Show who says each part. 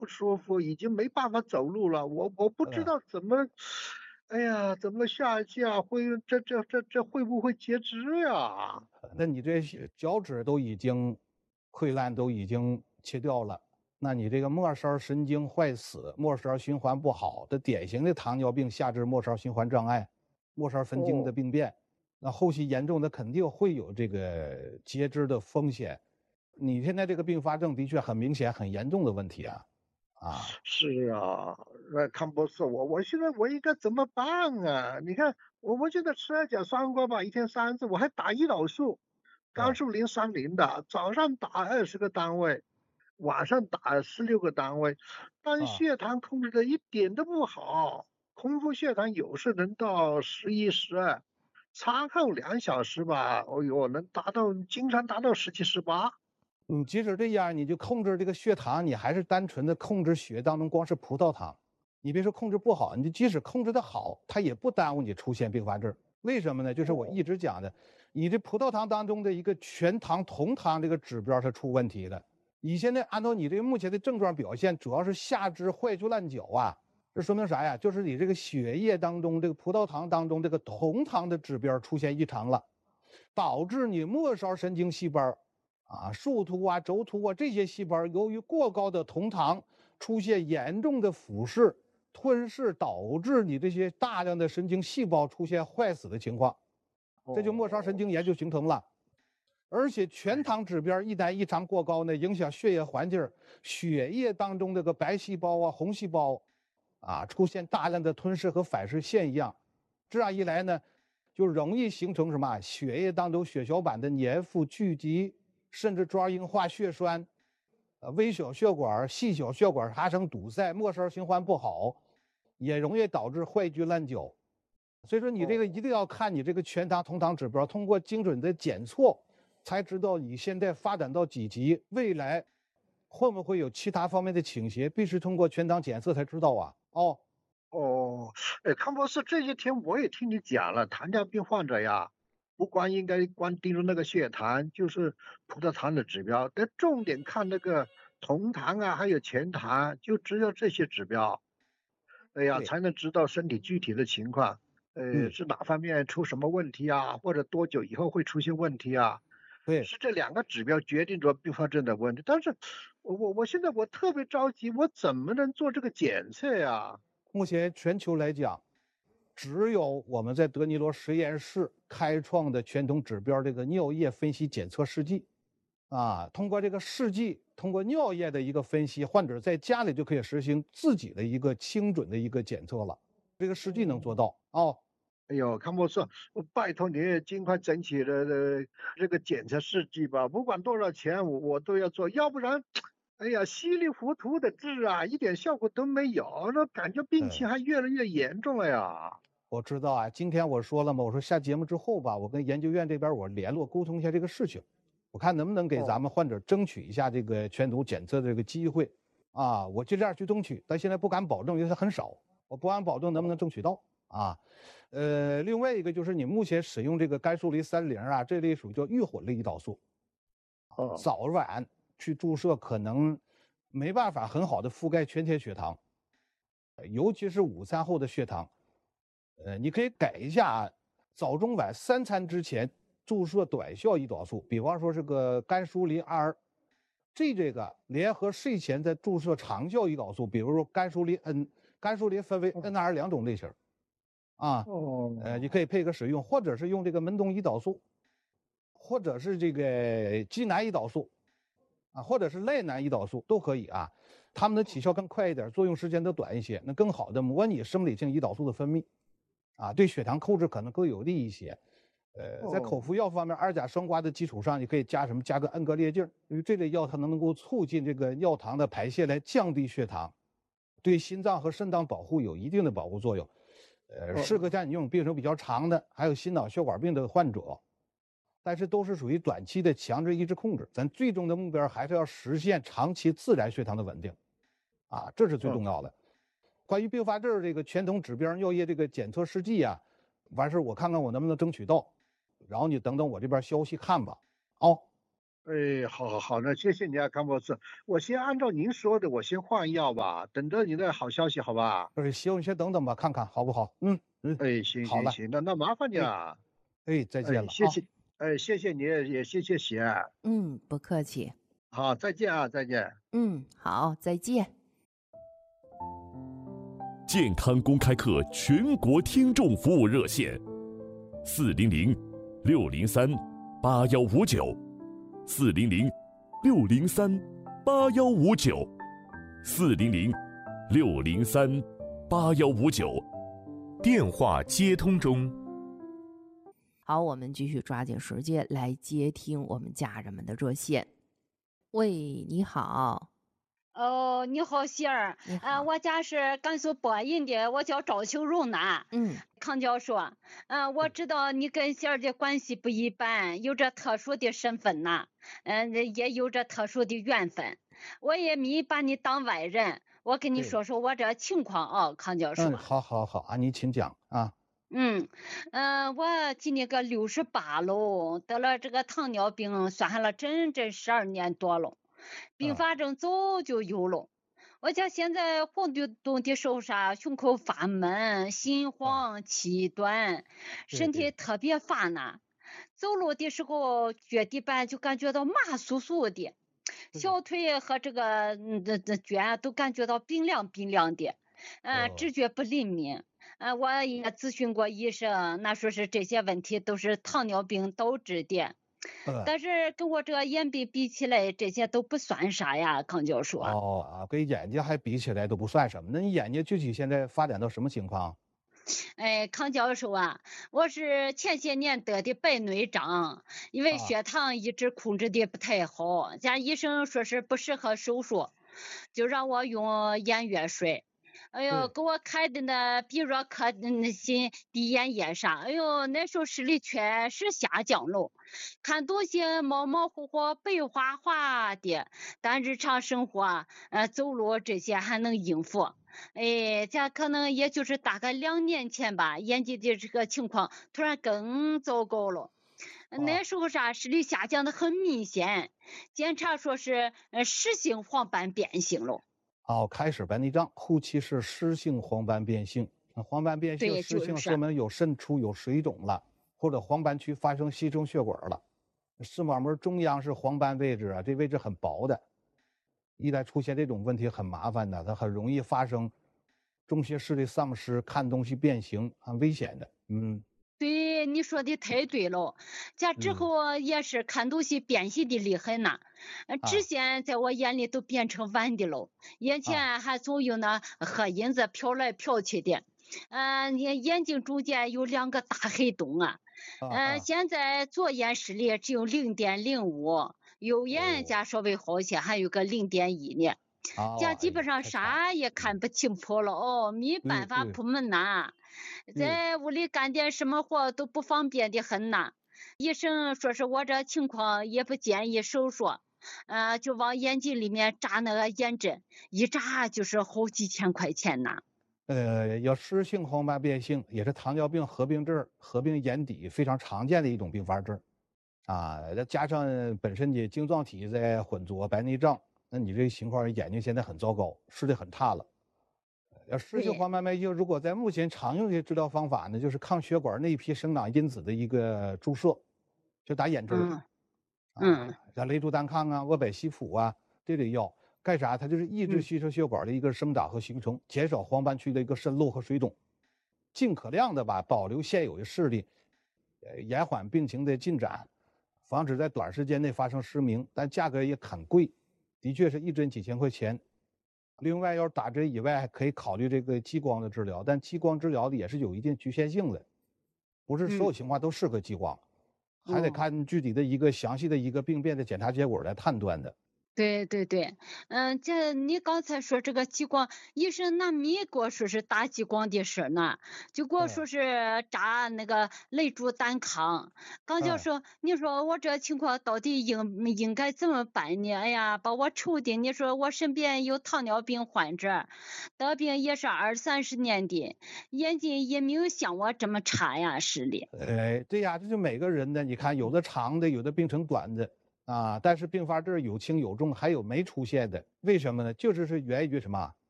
Speaker 1: 不舒服，已经没办法走路了。我不知
Speaker 2: 呃，
Speaker 1: 道怎么，哎呀，怎么下一下会这会不会截肢呀？
Speaker 2: 那你这些脚趾都已经溃烂，都已经切掉了，那你这个末梢神经坏死、末梢循环不好的典型的糖尿病下肢末梢循环障碍、末梢神经的
Speaker 1: 哦。
Speaker 2: 病变，那后期严重的肯定会有这个截肢的风险。你现在这个并发症的确很明显、很严重的问题啊，啊。
Speaker 1: 是啊，康博士，我现在我应该怎么办啊？你看，我现在吃了甲双胍吧，一天3次，我还打胰岛素，肝
Speaker 2: 嗯
Speaker 1: 素030的，早上打20个单位，晚上打16个单位，但
Speaker 2: 啊，
Speaker 1: 血糖控制的一点都不好，空腹血糖有时能到11、12，餐后2小时吧，哦哟，经常达到17、18。
Speaker 2: 你即使这样，你就控制这个血糖，你还是单纯的控制血当中光是葡萄糖。你别说控制不好，你就即使控制的好，它也不耽误你出现并发症。为什么呢？就是我一直讲的，你这葡萄糖当中的一个全糖酮糖这个指标是出问题的。你现在按照你这个目前的症状表现，主要是下肢坏疽烂脚啊，这说明啥呀？就是你这个血液当中这个葡萄糖当中这个酮糖的指标出现异常了，导致你末梢神经细胞树突啊、轴突啊这些细胞由于过高的酮糖出现严重的腐蚀、吞噬，导致你这些大量的神经细胞出现坏死的情况，这就末梢神
Speaker 1: 哦，
Speaker 2: 经炎就形成了。而且全糖指标一旦异常过高呢，影响血液环境，血液当中这个白细胞啊、红细胞出现大量的吞噬和反噬现象，这样一来呢，就容易形成什么血液当中血小板的粘附聚集，甚至抓硬化血栓，微小血管、细小血管发生堵塞，末梢循环不好，也容易导致坏疽烂脚。所以说，你这个
Speaker 1: 哦。
Speaker 2: 一定要看你这个全糖酮糖指标，通过精准的检测，才知道你现在发展到几级，未来会不会有其他方面的倾斜，必须通过全糖检测才知道啊。哦，
Speaker 1: 哦，哎，康博士，这些天我也听你讲了，糖尿病患者呀，不光应该光盯着那个血糖，就是葡萄糖的指标，得重点看那个酮糖啊，还有前糖，就只有这些指标，哎呀，
Speaker 2: 对，
Speaker 1: 才能知道身体具体的情况，
Speaker 2: 嗯，
Speaker 1: 是哪方面出什么问题啊，或者多久以后会出现问题啊？
Speaker 2: 对。
Speaker 1: 是这2个指标决定着并发症的问题。但是我现在我特别着急，我怎么能做这个检测呀？
Speaker 2: 目前全球来讲，只有我们在德尼罗实验室开创的全酮指标这个尿液分析检测试剂，通过这个试剂，通过尿液的一个分析，患者在家里就可以实行自己的一个精准的一个检测了。这个试剂能做
Speaker 1: 哦。
Speaker 2: 到哦。
Speaker 1: 哎呦，康博士，我拜托你尽快整起这个检测试剂吧，不管多少钱，我都要做，要不然，哎呀，稀里糊涂的治啊，一点效果都没有，那感觉病情
Speaker 2: 嗯，
Speaker 1: 还越来越严重了呀。
Speaker 2: 我知道啊，今天我说了嘛，我说下节目之后吧，我跟研究院这边我联络沟通一下这个事情，我看能不能给咱
Speaker 1: 哦。
Speaker 2: 们患者争取一下这个全图检测的这个机会我尽量去争取，但现在不敢保证，因为它很少，我不敢保证能不能争取到啊。另外一个就是你目前使用这个甘肃离30这类属于叫预混类胰岛素，
Speaker 1: 哦。
Speaker 2: 早晚去注射可能没办法很好的覆盖全天血糖，尤其是午餐后的血糖。你可以改一下早中晚3餐之前注射短效胰岛素，比方说这个甘舒林 R，这个联合睡前再注射长效胰岛素，比如说甘舒林 N，甘舒林分为
Speaker 1: 哦。
Speaker 2: NR 2种类型啊，你可
Speaker 1: 哦。
Speaker 2: 以配合使用，或者是用这个门冬胰岛素，或者是这个济南胰岛素或者是赖南胰岛素都可以啊。它们的起效更快一点，作用时间都短一些，能更好的模拟生理性胰岛素的分泌。对血糖控制可能更有利一些。在口
Speaker 1: 哦。
Speaker 2: 服药方面，二甲双胍的基础上，你可以加什么？加个恩格列净，因为这类药它能够促进这个尿糖的排泄，来降低血糖，对心脏和肾脏保护有一定的保护作用。适合
Speaker 1: 哦。
Speaker 2: 像你这种病程比较长的，还有心脑血管病的患者，但是都是属于短期的强制抑制控制。咱最终的目标还是要实现长期自然血糖的稳定，这是最
Speaker 1: 哦。
Speaker 2: 重要的。关于并发症这个全酮指标尿液这个检测试剂完事我看看我能不能争取到，然后你等等我这边消息看吧。哦。
Speaker 1: 哎，好好好，那谢谢你啊，康博士。我先按照您说的，我先换药吧，等着你的好消息，好吧？
Speaker 2: 行，你先等等吧，看看好不好？嗯嗯，
Speaker 1: 哎，行
Speaker 2: 好了，
Speaker 1: 行行，那麻烦你
Speaker 2: 哎
Speaker 1: 了。
Speaker 2: 哎，再见
Speaker 1: 哎，
Speaker 2: 了啊。
Speaker 1: 谢谢，哎，谢谢你，也谢谢喜爱。
Speaker 3: 嗯，不客气。
Speaker 1: 好，再见啊，再见。
Speaker 3: 嗯，好，再见。
Speaker 4: 健康公开课全国听众服务热线400-603-8159，400-603-8159，电话接通中。
Speaker 3: 好，我们继续抓紧时间来接听我们家人们的热线。喂，你好。
Speaker 5: 哦，你好，喜儿。
Speaker 3: 你好。
Speaker 5: 我家是甘肃播音的，我叫赵秋荣呢。康教授，我知道你跟喜儿的关系不一般，有着特殊的身份呐，也有着特殊的缘分。我也没把你当外人，我跟你说说我这情况啊，康教授。
Speaker 2: 好好好啊，你请讲啊。
Speaker 5: 我今年个68了，得了这个糖尿病，算下了整12年多了。并发症早就有了，我家现在活动的时候胸口发闷，心慌气短，身体特别乏难，走路的时候脚底板就感觉到麻酥酥的，小腿和这个脚都感觉到冰凉冰凉的，知觉不灵敏。我也咨询过医生，那说是这些问题都是糖尿病导致的。但是跟我这个眼病比起来，这些都不算啥呀，康教授。
Speaker 2: 跟眼睛还比起来都不算什么。那你眼睛具体现在发展到什么情况？
Speaker 5: 康教授啊，我是前些年得的白内障，因为血糖一直控制的不太好，家医生说是不适合手术，就让我用眼药水。哎呦，给我开的那比若克那些滴眼液啥，哎呦，那时候视力确实下降了，看东西模模糊糊、白花花的，但日常生活走路这些还能应付。这可能也就是大概2年前吧，眼睛的这个情况突然更糟糕了。那时候视力下降的很明显，检查说是湿性黄斑变性了。
Speaker 2: 开始白内障，后期是湿性黄斑变性。黄斑变性、湿性说明有渗出、有水肿了，或者黄斑区发生吸收血管了。视网膜中央是黄斑位置啊，这位置很薄的，一旦出现这种问题很麻烦的，它很容易发生中学视力丧失、看东西变形，很危险的。
Speaker 5: 对，你说的太对了，这之后也是看东西变形的厉害呢，直线在我眼里都变成弯的了，眼前还总有那黑影子飘来飘去的，眼睛中间有2个大黑洞啊，现在左眼视力只有0.05，右眼加稍微好些，还有个0.1呢，这基本上啥也看不清楚了没办法出门呐。在屋里干点什么活都不方便的很呐，医生说是我这情况也不建议手术，就往眼睛里面扎那个眼针，一扎就是好几千块钱呐。
Speaker 2: 有湿性黄斑变性，也是糖尿病合并症、合并眼底非常常见的一种并发症，再加上本身的晶状体在混浊白内障，那你这情况眼睛现在很糟糕，视力很差了。湿性黄斑变性如果在目前常用的治疗方法呢，就是抗血管内皮生长因子的一个注射，就打眼针像雷珠单抗啊、沃百西普啊这类药，干啥？它就是抑制吸收血管的一个生长和形成，减少黄斑区的一个渗漏和水肿，尽可量的保留现有的视力，延缓病情的进展，防止在短时间内发生失明，但价格也很贵，的确是一针几千块钱。另外，要是打针以外，还可以考虑这个激光的治疗，但激光治疗的也是有一定局限性的，不是所有情况都适合激光，还得看具体的一个详细的一个病变的检查结果来判断的。
Speaker 5: 对对对，这你刚才说这个激光，医生那没给我说是打激光的事呢，就给我说是扎那个雷珠单抗。刚教授，你说我这情况到底应该怎么办呢？哎呀，把我愁的，你说我身边有糖尿病患者，得病也是20-30年的，眼睛也没有像我这么差呀，视力。
Speaker 2: 对呀，这就每个人的，你看有的长的，有的病程短的。 但是并发症有轻有重，还有没出现的，为什么呢？就是源于什么？